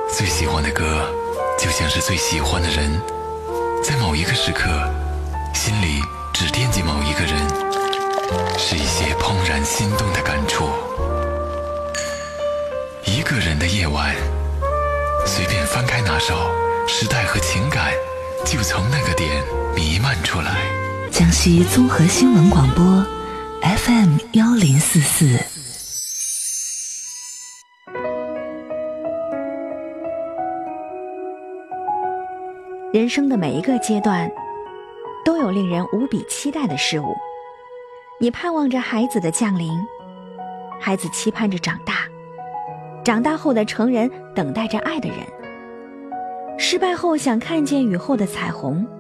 最喜欢的歌就像是最喜欢的人，在某一个时刻心里只惦记某一个人，是一些怦然心动的感触。一个人的夜晚，随便翻开哪首，时代和情感就从那个点弥漫出来。 江西综合新闻广播 FM1044。 人生的每一个阶段都有令人无比期待的事物，你盼望着孩子的降临，孩子期盼着长大，长大后的成人等待着爱的人，失败后想看见雨后的彩虹，